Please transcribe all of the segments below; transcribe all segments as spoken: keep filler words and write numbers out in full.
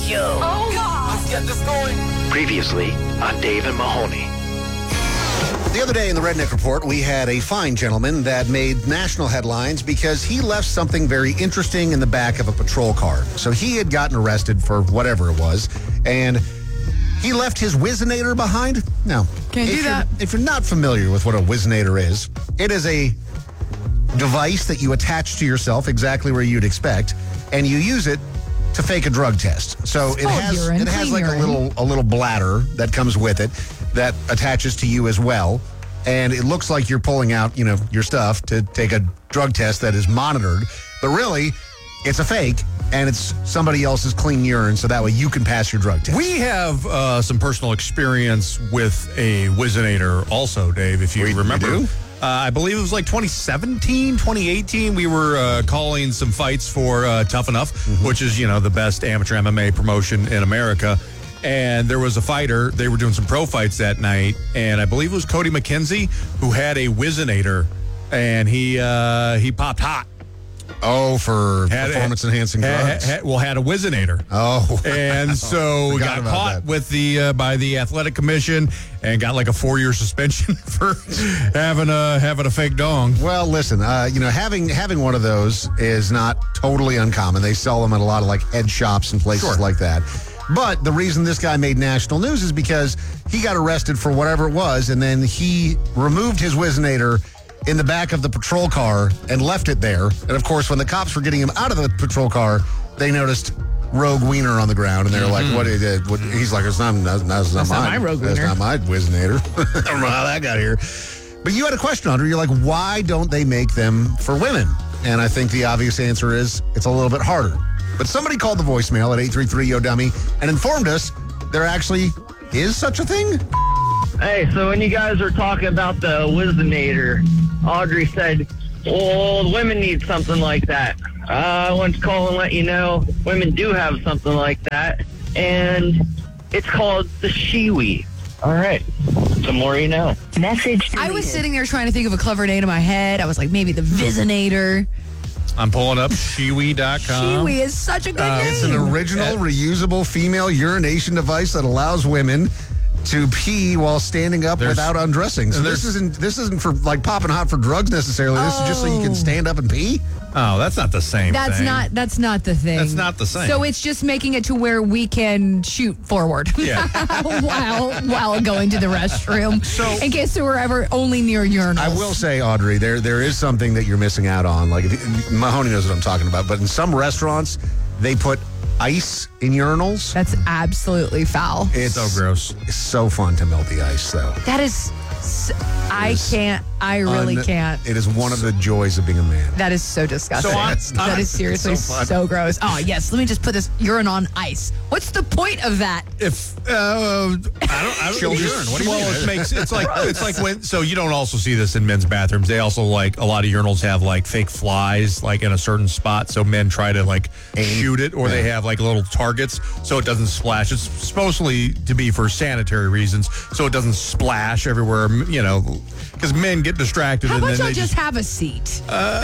Show. Oh, God. Let's get this going. Previously on Dave and Mahoney. The other day in the Redneck Report, we had a fine gentleman that made national headlines because he left something very interesting in the back of a patrol car. So he had gotten arrested for whatever it was, and he left his Whizzinator behind. Now, Can't if do that. If you're not familiar with what a Whizzinator is, it is a device that you attach to yourself exactly where you'd expect, and you use it to fake a drug test. So It's it called has urine, it has clean like urine. a little a little bladder that comes with it that attaches to you as well, and it looks like you're pulling out, you know, your stuff to take a drug test that is monitored, but really it's a fake and it's somebody else's clean urine, so that way you can pass your drug test. We have uh, some personal experience with a Whizzinator also, Dave, if you We- we remember. do? Uh, I believe it was like twenty seventeen, twenty eighteen. We were uh, calling some fights for uh, Tough Enough, Mm-hmm. which is, you know, the best amateur M M A promotion in America. And there was a fighter. They were doing some pro fights that night. And I believe it was Cody McKenzie who had a Whizzinator. And he uh, he popped hot. Oh, for Had- performance-enhancing had- drugs? had- well, had a Whizzinator. Oh. And so Forgot got about caught that. with the uh, by the athletic commission and got like a four-year suspension for having a having a fake dong. Well, listen, uh, you know, having having one of those is not totally uncommon. They sell them at a lot of like head shops and places Sure. like that. But the reason this guy made national news is because he got arrested for whatever it was, and then he removed his Whizzinator in the back of the patrol car and left it there. And of course, when the cops were getting him out of the patrol car, they noticed Rogue Wiener on the ground, and they were like, "What is it?" What, he's like, "It's not. That's, that's not That's not mine. my Rogue That's Wiener." not my Whizzinator." I don't know how that got here. But you had a question, Audrey. You're like, why don't they make them for women? And I think the obvious answer is it's a little bit harder. But somebody called the voicemail at eight three three yo dummy and informed us there actually is such a thing. Hey, so when you guys are talking about the Whizzinator, Audrey said, well, women need something like that. Uh, I want to call and let you know women do have something like that, and it's called the Shiwi. All right. The more you know. Message I was sitting there trying to think of a clever name in my head. I was like, maybe the Vizinator. I'm pulling up Shiwi dot com. Shiwi is such a good Uh, name. it's an original reusable female urination device that allows women to pee while standing up There's- without undressing. So there's- this isn't this isn't for like popping hot for drugs necessarily. This is just so you can Oh. stand up and pee. Oh, that's not the same That's thing. not that's not the thing. That's not the same. So it's just making it to where we can shoot forward Yeah. while while going to the restroom. So- in case we were ever only near urinals. I will say, Audrey, there there is something that you're missing out on. Like if, Mahoney knows what I'm talking about, but in some restaurants they put ice in urinals. That's absolutely foul. It's so gross. It's so fun to melt the ice, though. That is, s- I is can't. I really Un- can't. It is one of the joys of being a man. That is so disgusting. So I- that I- is seriously it's so fun. so gross. Oh yes, let me just put this urine on ice. What's the point of that? If uh, I don't, I don't Children. What do you well, mean? it makes it's like it's like when so you don't also see this in men's bathrooms. They also like a lot of urinals have like fake flies like in a certain spot, so men try to like shoot it, or they have like little targets so it doesn't splash. It's supposedly to be for sanitary reasons, so it doesn't splash everywhere. You know, because men get distracted How and about then y'all they just just. have a seat?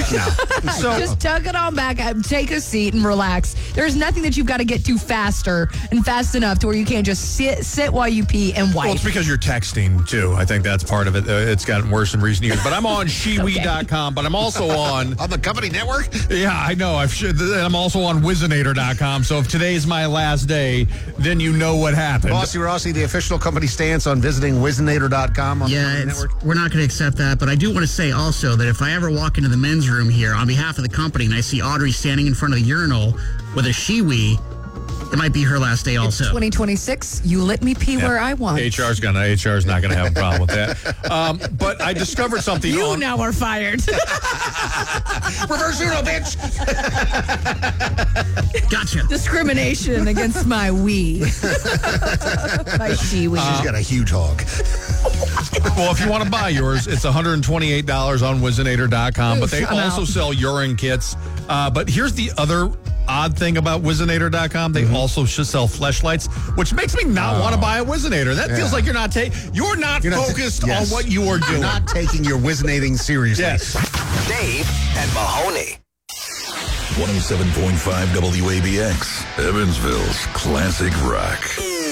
So Just tuck it on back, uh, take a seat, and relax. There's nothing that you've got to get to faster and fast enough to where you can't just sit sit while you pee and wipe. Well, it's because you're texting, too. I think that's part of it. Uh, it's gotten worse in recent years. But I'm on Shiwi dot com, but I'm also on... On the company network? Yeah, I know. I've sh- I'm also on Whizzinator dot com, so if today's my last day, then you know what happened. Bossy Rossi, the official company stance on visiting Whizzinator dot com on the Yeah, company it's, network. we're not going to accept that, but I do want to say also that if I ever walk into the men's room here on behalf of the company and I see Audrey standing in front of the urinal with a Shiwi, it might be her last day also. twenty twenty-six, you let me pee where I want. H R's gonna H R's not gonna have a problem with that. Um, but I discovered something. You on, now are fired. Reverse urinal, bitch! Gotcha. Discrimination against my wee. my she wee. She's got a huge hog. Well, if you want to buy yours, it's one hundred twenty-eight dollars on Whizzinator dot com. But they I'm also out. sell urine kits. Uh, but here's the other odd thing about Whizzinator dot com. They Mm-hmm. also should sell fleshlights, which makes me not want to buy a Whizzinator. That Yeah. feels like you're not taking. You're not You're not ta- focused yes. on what you are doing. Not taking your Whizzinating seriously. Yes. Dave and Mahoney. one oh seven point five W A B X, Evansville's classic rock.